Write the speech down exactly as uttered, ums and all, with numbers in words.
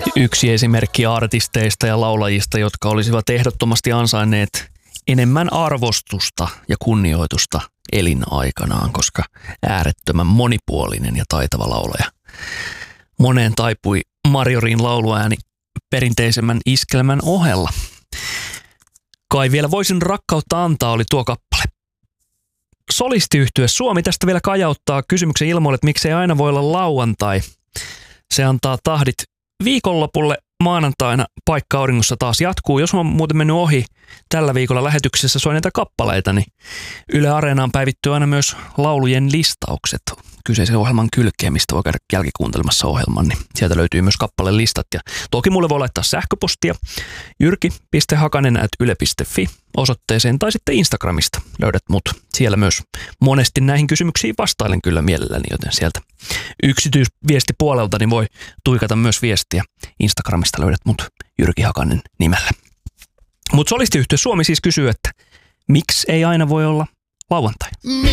Yksi esimerkki artisteista ja laulajista, jotka olisivat ehdottomasti ansainneet enemmän arvostusta ja kunnioitusta elinaikanaan, koska äärettömän monipuolinen ja taitava laulaja. Moneen taipui Marjorin lauluääni perinteisemmän iskelmän ohella. Kai vielä voisin rakkautta antaa oli tuo kappale. Solistiyhtye Suomi tästä vielä kajauttaa kysymyksen ilmoille, että miksei aina voi olla lauantai. Se antaa tahdit viikonlopulle. Maanantaina Paikka auringossa taas jatkuu. Jos on muuten mennyt ohi tällä viikolla lähetyksessä soineita kappaleita, niin Yle Areenaan päivittyy aina myös laulujen listaukset. Kyseisen ohjelman kylkeen, mistä voi käydä jälkikuuntelemassa ohjelman, niin sieltä löytyy myös kappalelistat. Ja toki mulle voi laittaa sähköpostia jyrki piste hakanen ät yle piste fi osoitteeseen tai sitten Instagramista löydät mut. Siellä myös monesti näihin kysymyksiin vastailen kyllä mielelläni, joten sieltä yksityisviestipuolelta niin voi tuikata myös viestiä. Instagramista löydät mut Jyrki Hakanen nimellä. Mutta solistiyhtye Suomi siis kysyy, että miksi ei aina voi olla lauantai?